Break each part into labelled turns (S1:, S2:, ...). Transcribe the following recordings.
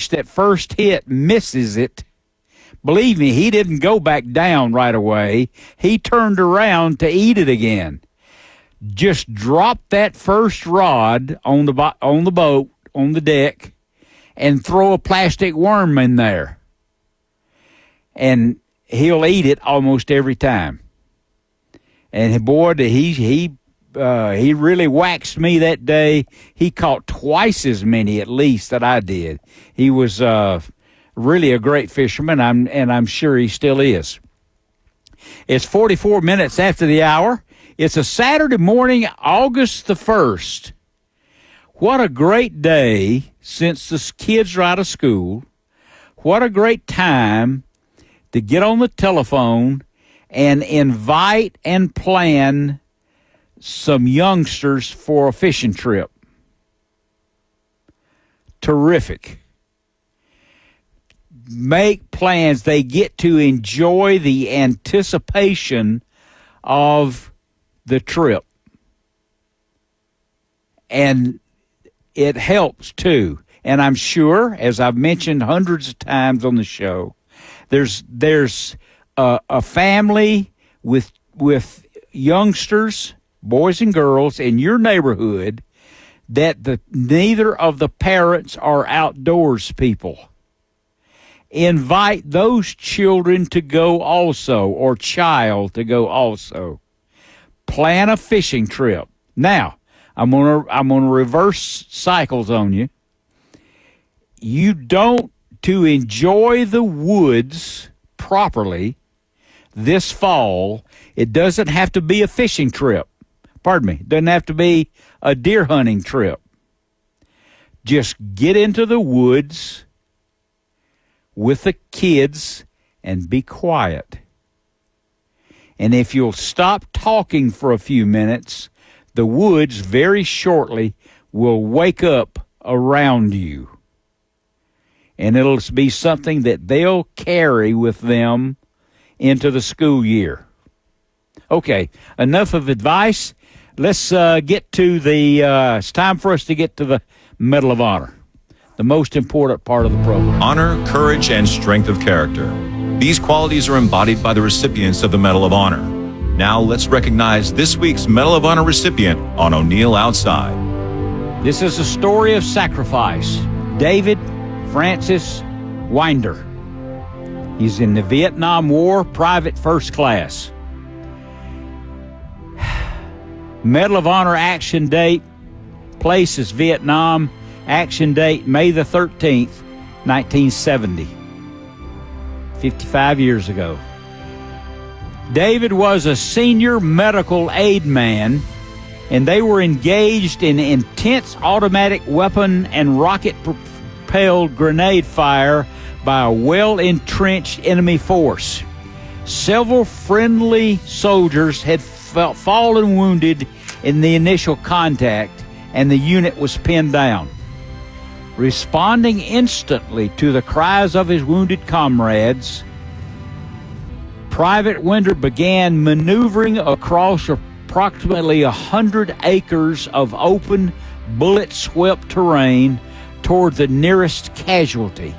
S1: fish that first hit misses it, believe me, he didn't go back down right away. He turned around to eat it again. Just drop that first rod on the boat, on the deck, and throw a plastic worm in there. And he'll eat it almost every time. And boy, he really waxed me that day. He caught twice as many at least that I did. He was really a great fisherman, and I'm sure he still is. It's 44 minutes after the hour. It's a Saturday morning, August the 1st. What a great day since the kids are out of school. What a great time to get on the telephone and invite and plan some youngsters for a fishing trip. Terrific. Make plans. They get to enjoy the anticipation of the trip. And it helps, too. And I'm sure, as I've mentioned hundreds of times on the show, there's a family with youngsters, boys and girls, in your neighborhood that neither of the parents are outdoors people. Invite those children to go also, or child to go also. Plan a fishing trip. Now, I'm gonna reverse cycles on you. You don't, to enjoy the woods properly this fall, it doesn't have to be a fishing trip. Pardon me, it doesn't have to be a deer hunting trip. Just get into the woods with the kids and be quiet. And if you'll stop talking for a few minutes, the woods very shortly will wake up around you. And it'll be something that they'll carry with them into the school year. Okay, enough of advice. Let's get to it's time for us to get to the Medal of Honor, the most important part of the program.
S2: Honor, courage, and strength of character. These qualities are embodied by the recipients of the Medal of Honor. Now let's recognize this week's Medal of Honor recipient on O'Neill Outside.
S1: This is a story of sacrifice. David Francis Winder. He's in the Vietnam War, private first class. Medal of Honor action date, place is Vietnam. Action date, May the 13th, 1970. 55 years ago. David was a senior medical aid man, and they were engaged in intense automatic weapon and rocket-propelled grenade fire by a well-entrenched enemy force. Several friendly soldiers had fallen wounded in the initial contact, and the unit was pinned down. Responding instantly to the cries of his wounded comrades, Private Winder began maneuvering across approximately 100 acres of open, bullet-swept terrain toward the nearest casualty.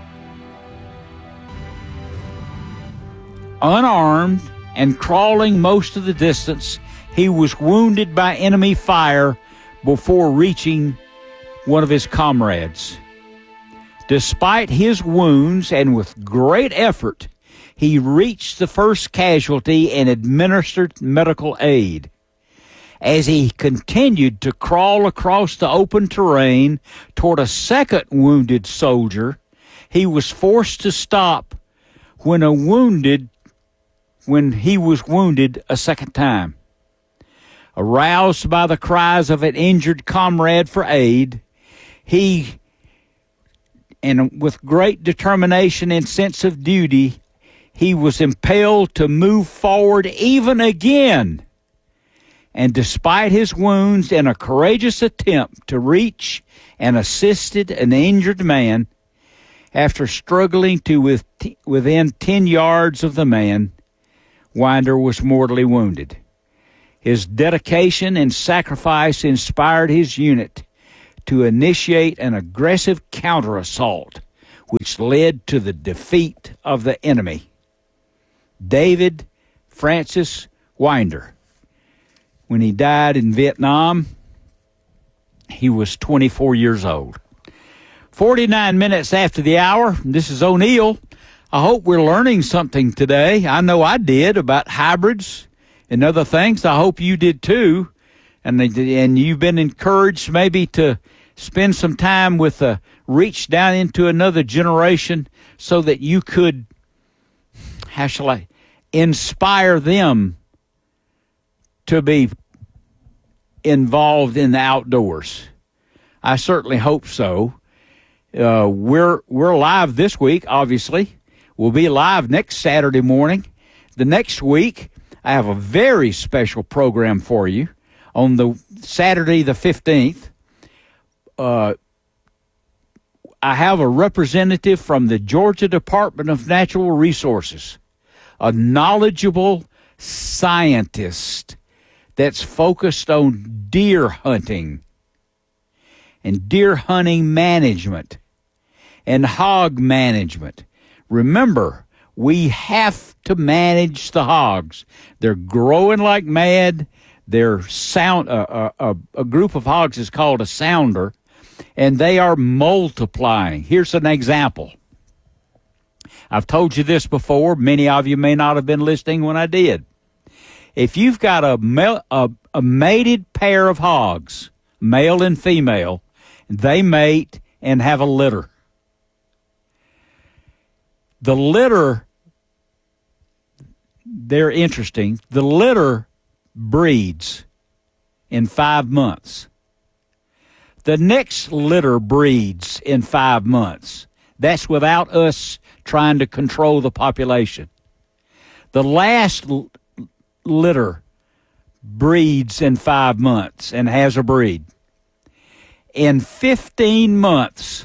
S1: Unarmed and crawling most of the distance, he was wounded by enemy fire before reaching one of his comrades. Despite his wounds and with great effort, he reached the first casualty and administered medical aid. As he continued to crawl across the open terrain toward a second wounded soldier, he was forced to stop when he was wounded a second time. Aroused by the cries of an injured comrade for aid, and with great determination and sense of duty, he was impelled to move forward even again. And despite his wounds, in a courageous attempt to reach and assisted an injured man, after struggling to within 10 yards of the man, Winder was mortally wounded. His dedication and sacrifice inspired his unit to initiate an aggressive counter-assault which led to the defeat of the enemy. David Francis Winder. When he died in Vietnam, he was 24 years old. 49 minutes after the hour, this is O'Neill. I hope we're learning something today. I know I did about hybrids and other things. I hope you did too. And you've been encouraged maybe to spend some time with reach down into another generation so that you could, how shall I, inspire them to be involved in the outdoors. I certainly hope so. We're live this week, obviously. We'll be live next Saturday morning. The next week, I have a very special program for you. On the Saturday the 15th, I have a representative from the Georgia Department of Natural Resources, a knowledgeable scientist that's focused on deer hunting and deer hunting management and hog management. Remember, we have to manage the hogs. They're growing like mad. Their sound, a group of hogs is called a sounder, and they are multiplying. Here's an example. I've told you this before. Many of you may not have been listening when I did. If you've got a mated pair of hogs, male and female, they mate and have a litter. The litter, they're interesting. The litter breeds in 5 months. The next litter breeds in 5 months. That's without us trying to control the population. The last litter breeds in 5 months and has a breed. In 15 months,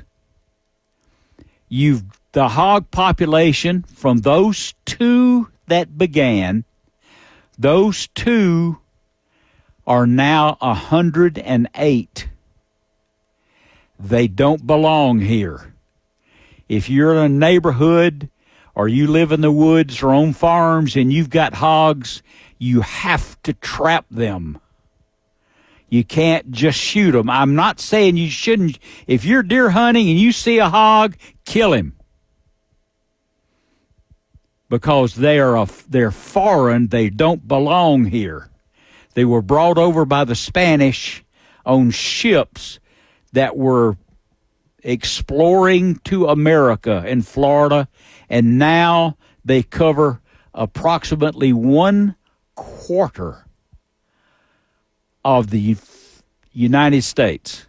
S1: the hog population from those two that began, those two are now 108. They don't belong here. If you're in a neighborhood or you live in the woods or on farms and you've got hogs, you have to trap them. You can't just shoot them. I'm not saying you shouldn't. If you're deer hunting and you see a hog, kill him. Because they're foreign, they don't belong here. They were brought over by the Spanish on ships that were exploring to America and Florida, and now they cover approximately 1/4 of the United States.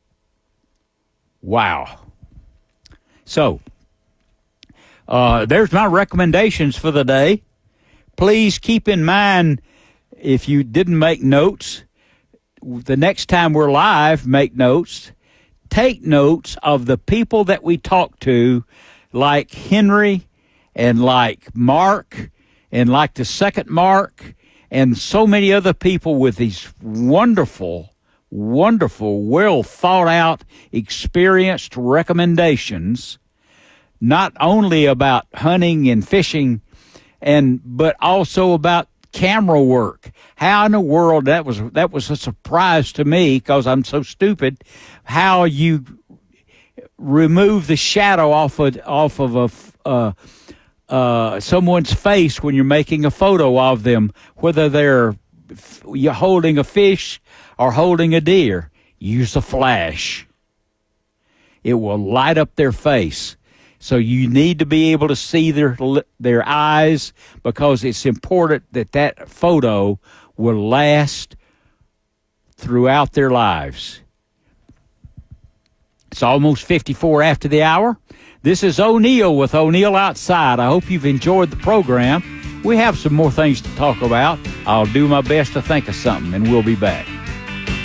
S1: Wow. So, there's my recommendations for the day. Please keep in mind, if you didn't make notes, the next time we're live, make notes. Take notes of the people that we talk to, like Henry and like Mark and like the second Mark and so many other people with these wonderful, well thought out, experienced recommendations, not only about hunting and fishing, but also about camera work. How in the world, that was a surprise to me because I'm so stupid, how you remove the shadow off of someone's face when you're making a photo of them, whether you're holding a fish or holding a deer. Use a flash. It will light up their face. So you need to be able to see their eyes, because it's important that photo will last throughout their lives. It's almost 54 after the hour. This is O'Neill with O'Neill Outside. I hope you've enjoyed the program. We have some more things to talk about. I'll do my best to think of something, and we'll be back.